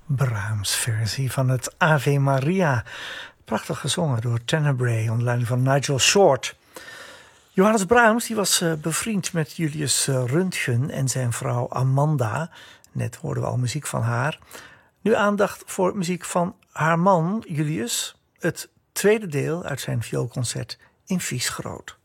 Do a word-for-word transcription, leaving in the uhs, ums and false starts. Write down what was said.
Brahms versie van het Ave Maria. Prachtig gezongen door Tenebrae onder leiding van Nigel Short. Johannes Brahms die was uh, bevriend met Julius uh, Röntgen en zijn vrouw Amanda. Net hoorden we al muziek van haar. Nu aandacht voor muziek van haar man Julius. Het tweede deel uit zijn vioolconcert in Vies Groot.